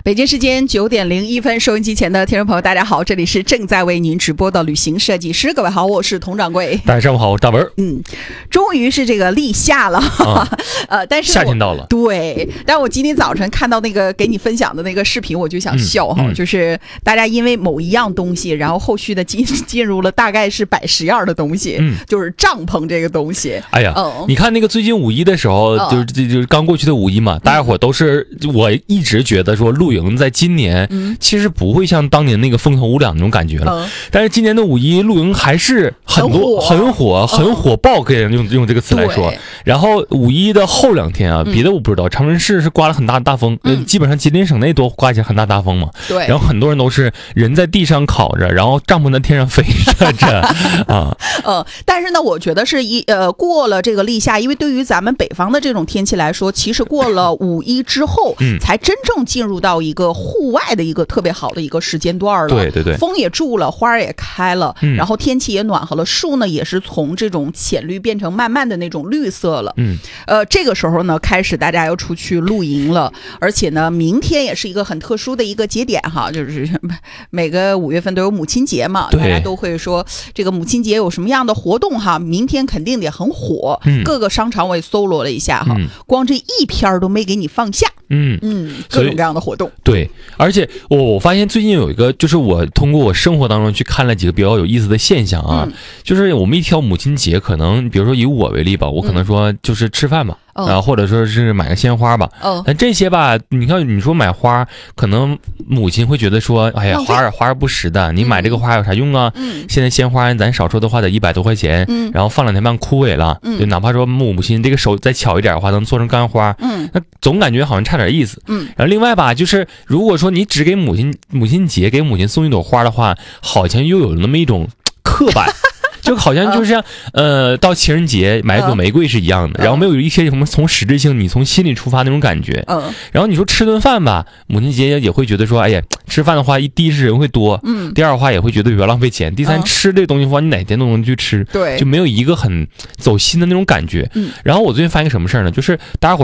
北京时间9:01，收音机前的听众朋友，大家好，这里是正在为您直播的旅行设计师。各位好，我是佟掌柜。 大家上午好，我是大文。 终于是这个立夏了，但是夏天到了。 对，但我今天早晨看到那个给你分享的那个视频，我就想笑哈，就是大家因为某一样东西，然后后续的进入了大概是百十样的东西，就是帐篷这个东西。 哎呀，你看那个最近五一的时候，就是刚过去的五一嘛，大家伙都是，我一直觉得说露营在今年其实不会像当年那个风头无两那种感觉了，但是今年的五一露营还是很火爆，可以用这个词来说。然后五一的后2天啊，别的我不知道，长春市是刮了很大的大风，基本上吉林省内都刮起很大大风嘛。 对， 然后很多人都是人在地上烤着，然后帐篷在天上飞着啊。 但是呢，我觉得是过了这个立夏，因为对于咱们北方的这种天气来说，其实过了五一之后，才真正进入到一个户外的一个特别好的一个时间段了。 对对对， 风也住了，花也开了，然后天气也暖和了，树呢也是从这种浅绿变成慢慢的那种绿色了。这个时候呢，开始大家要出去露营了，而且呢，明天也是一个很特殊的一个节点哈，就是每个5月份都有母亲节嘛，大家都会说这个母亲节有什么样的活动哈，明天肯定得很火。各个商场我也搜罗了一下哈，光这一篇都没给你放下。各种各样的活动。 对，而且我发现最近有一个，就是我通过我生活当中去看了几个比较有意思的现象啊，就是我们一挑母亲节，可能比如说以我为例吧，我可能说就是吃饭吧。或者说是买个鲜花吧，但这些吧，你看你说买花，可能母亲会觉得说，哎呀，花儿不实的，你买这个花有啥用啊？现在鲜花咱少说的话得100多块钱，然后放2天半枯萎了，就哪怕说母亲这个手再巧一点的话，能做成干花，那总感觉好像差点意思。然后另外吧，就是如果说你只给母亲节给母亲送一朵花的话，好像又有那么一种刻板。就好像就是像到情人节买一朵玫瑰是一样的，然后没有一些什么从实质性你从心里出发那种感觉。然后你说吃顿饭吧，母亲节也会觉得说，哎呀，吃饭的话，第一是人会多，第二的话也会觉得比较浪费钱，第三吃这个东西的话，你哪天都能去吃， 对， 就没有一个很走心的那种感觉。然后我最近发现个什么事儿呢，就是大家伙